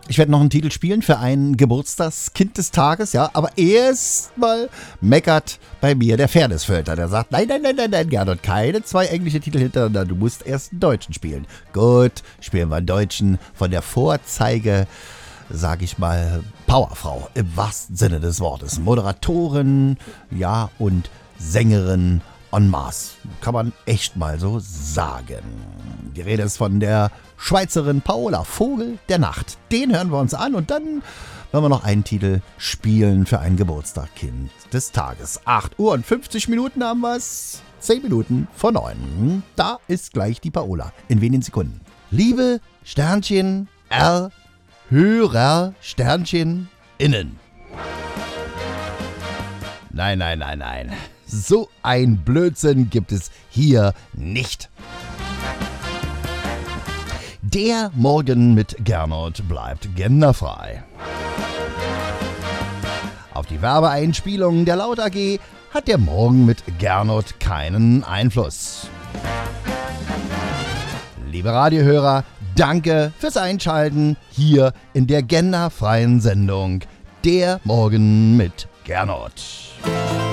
Ich werde noch einen Titel spielen für ein Geburtstagskind des Tages, ja. Aber erstmal meckert bei mir der Fairnessfilter. Der sagt, nein, Gernot, keine 2 englische Titel hintereinander. Du musst erst einen deutschen spielen. Gut, spielen wir einen deutschen von der Vorzeige, sag ich mal, Powerfrau im wahrsten Sinne des Wortes. Moderatorin, ja, und Sängerin en masse. Kann man echt mal so sagen. Die Rede ist von der Schweizerin Paola Vogel der Nacht. Den hören wir uns an und dann werden wir noch einen Titel spielen für ein Geburtstagskind des Tages. 8 Uhr und 50 Minuten haben wir es. 10 Minuten vor 9. Da ist gleich die Paola. In wenigen Sekunden. Liebe Sternchen R Hörer Sternchen innen. Nein. So ein Blödsinn gibt es hier nicht. Der Morgen mit Gernot bleibt genderfrei. Auf die Werbeeinspielung der Laut AG hat der Morgen mit Gernot keinen Einfluss. Liebe Radiohörer, danke fürs Einschalten hier in der genderfreien Sendung Der Morgen mit Gernot.